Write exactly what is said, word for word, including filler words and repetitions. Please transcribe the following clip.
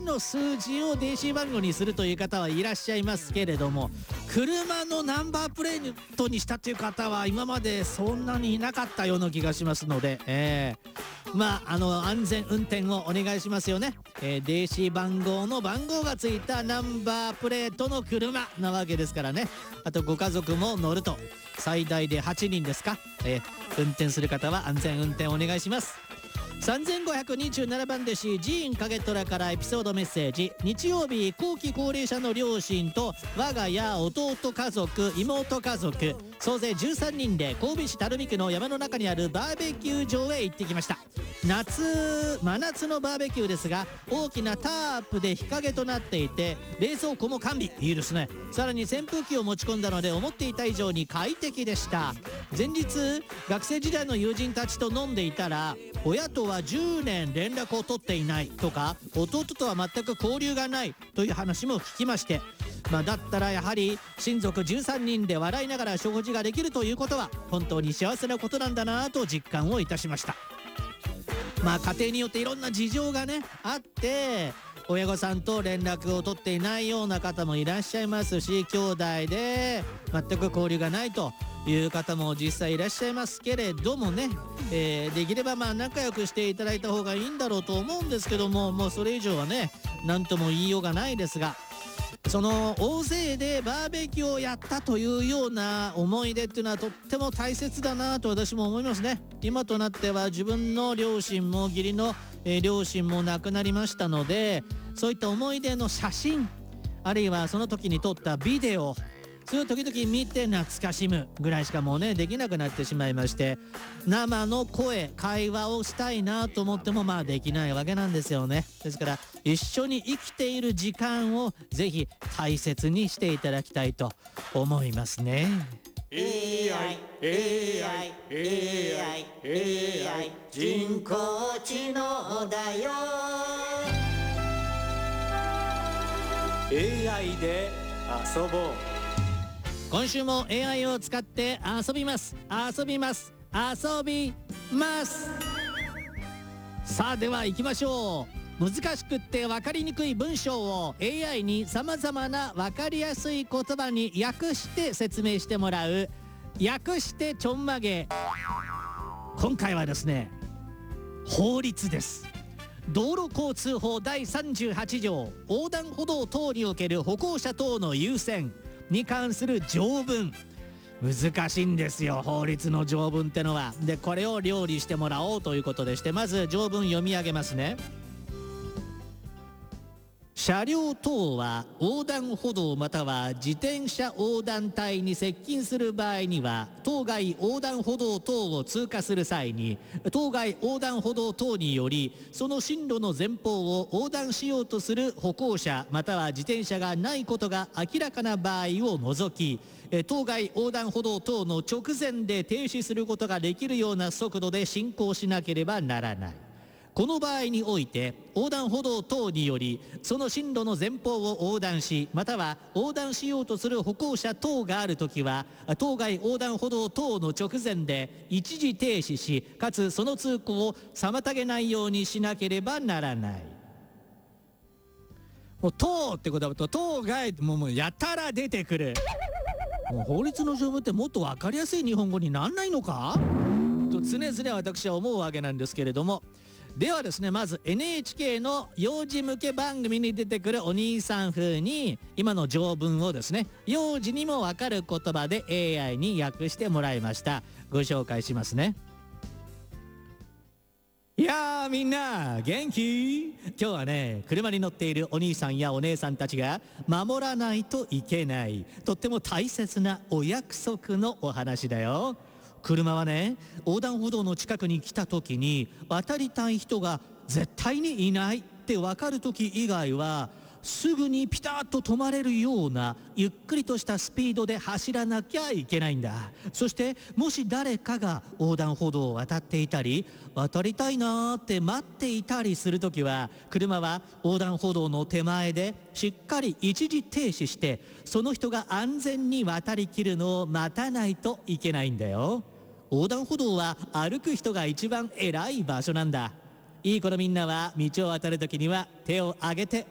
の数字を電子番号にするという方はいらっしゃいますけれども、車のナンバープレートにしたという方は今までそんなにいなかったような気がしますので、えー、まああの安全運転をお願いしますよね。えー、電子番号の番号がついたナンバープレートの車なわけですからね。あとご家族も乗ると最大ではちにんですか、えー、運転する方は安全運転お願いします。さんぜんごひゃくにじゅうななばん弟子ジーン影虎からエピソードメッセージ。日曜日、後期高齢者の両親と我が家弟家族妹家族総勢じゅうさんにんで神戸市垂水区の山の中にあるバーベキュー場へ行ってきました。夏真夏のバーベキューですが、大きなタープで日陰となっていて冷蔵庫も完備、いいですね。さらに扇風機を持ち込んだので思っていた以上に快適でした。前日学生時代の友人たちと飲んでいたら、親とはじゅうねん連絡を取っていないとか、弟とは全く交流がないという話も聞きまして、まあ、だったらやはり親族じゅうさんにんで笑いながら食事ができるということは本当に幸せなことなんだなと実感をいたしました。まあ家庭によっていろんな事情がねあって、親御さんと連絡を取っていないような方もいらっしゃいますし、兄弟で全く交流がないという方も実際いらっしゃいますけれどもね、えー、できればまあ仲良くしていただいた方がいいんだろうと思うんですけども、もうそれ以上はね何とも言いようがないですが、その大勢でバーベキューをやったというような思い出っていうのはとっても大切だなと私も思いますね。今となっては自分の両親も義理の、えー、両親も亡くなりましたので、そういった思い出の写真、あるいはその時に撮ったビデオ、それを時々見て懐かしむぐらいしかもうねできなくなってしまいまして、生の声会話をしたいなと思ってもまあできないわけなんですよね。ですから一緒に生きている時間をぜひ大切にしていただきたいと思いますね。 エーアイ エーアイ エーアイ エーアイ 人工知能だよ。 エーアイ で遊ぼう。 今週も エーアイ を使って遊びます遊びます遊びます。さあでは行きましょう。難しくって分かりにくい文章を エーアイ にさまざまな分かりやすい言葉に訳して説明してもらう訳してちょんまげ。今回はですね、法律です。道路交通法だいさんじゅうはち条、横断歩道等における歩行者等の優先に関する条文。難しいんですよ、法律の条文ってのは。でこれを料理してもらおうということでして、まず条文読み上げますね。車両等は横断歩道または自転車横断帯に接近する場合には、当該横断歩道等を通過する際に当該横断歩道等によりその進路の前方を横断しようとする歩行者または自転車がないことが明らかな場合を除き、当該横断歩道等の直前で停止することができるような速度で進行しなければならない。この場合において横断歩道等によりその進路の前方を横断しまたは横断しようとする歩行者等があるときは、当該横断歩道等の直前で一時停止し、かつその通行を妨げないようにしなければならない。もう等ってことだと当該もうもうやたら出てくる。もう法律の条文ってもっと分かりやすい日本語になんないのかと常々私は思うわけなんですけれども、ではですね、まず エヌエイチケー の幼児向け番組に出てくるお兄さん風に今の条文をですね、幼児にもわかる言葉で エーアイ に訳してもらいました。ご紹介しますね。いやーみんな元気？今日はね、車に乗っているお兄さんやお姉さんたちが守らないといけないとっても大切なお約束のお話だよ。車はね、横断歩道の近くに来た時に渡りたい人が絶対にいないって分かる時以外はすぐにピタッと止まれるようなゆっくりとしたスピードで走らなきゃいけないんだ。そしてもし誰かが横断歩道を渡っていたり渡りたいなーって待っていたりするときは、車は横断歩道の手前でしっかり一時停止してその人が安全に渡りきるのを待たないといけないんだよ。横断歩道は歩く人が一番偉い場所なんだ。いい子のみんなは道を渡るときには手を挙げて